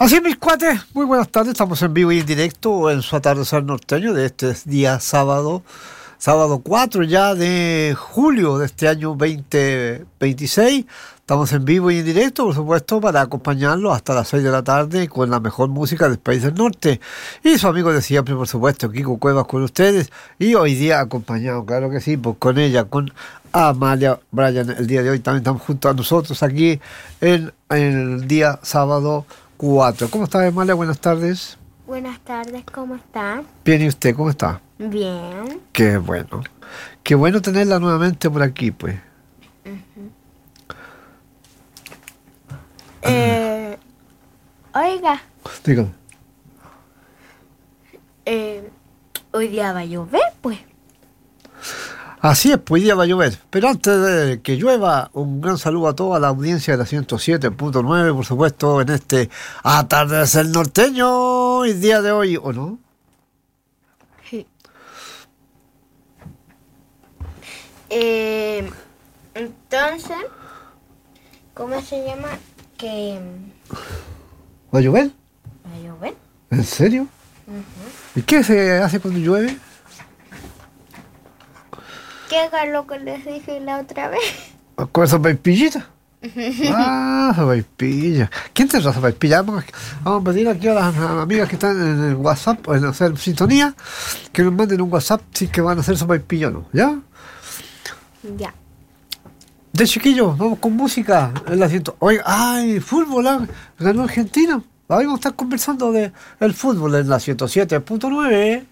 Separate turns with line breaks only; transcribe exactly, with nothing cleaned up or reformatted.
Así es, mis cuates, muy buenas tardes, estamos en vivo y en directo en su atardecer norteño de este día sábado, sábado cuatro ya de julio de este año veinte veintiséis. Estamos en vivo y en directo, por supuesto, para acompañarlos hasta las seis de la tarde con la mejor música del país del norte. Y su amigo de siempre, por supuesto, Kiko Cuevas con ustedes. Y hoy día acompañado, claro que sí, pues con ella, con Amalia Bryan. El día de hoy también estamos junto a nosotros aquí en, en el día sábado cuatro. ¿Cómo está, Amalia? Buenas tardes.
Buenas tardes, ¿cómo está?
Bien, ¿y usted cómo está?
Bien.
Qué bueno. Qué bueno tenerla nuevamente por aquí, pues.
Uh-huh. Eh, oiga,
Dígame.
eh, hoy día va a llover, pues.
Así es, pues hoy día va a llover. Pero antes de que llueva, un gran saludo a toda la audiencia de la ciento siete punto nueve, por supuesto, en este atardecer norteño, el día de hoy, ¿o no?
Sí. Eh, entonces, ¿cómo se llama? Que
¿Va a llover?
va a llover.
¿En serio?
Uh-huh.
¿Y qué se hace cuando llueve?
¿Qué haga lo que les dije la otra vez?
¿Con esas vaipillitas? Ah, esas vaipillas. ¿Quién te trae esas vaipillas? Vamos, vamos a pedir aquí a las amigas que están en el WhatsApp, en hacer sintonía, que nos manden un WhatsApp si que van a hacer esos vaipillas o no, ¿ya?
Ya.
De chiquillos, vamos con música. En asiento. Oiga, ay, fútbol, ¿eh? Ganó Argentina. Hoy vamos a estar conversando de el fútbol en la ciento siete punto nueve.